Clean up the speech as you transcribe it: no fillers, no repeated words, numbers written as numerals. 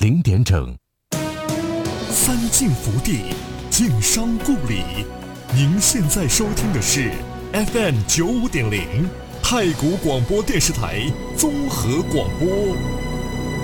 0点整。 三晋福地，晋商故里。您现在收听的是 FM 95.0太谷广播电视台综合广播。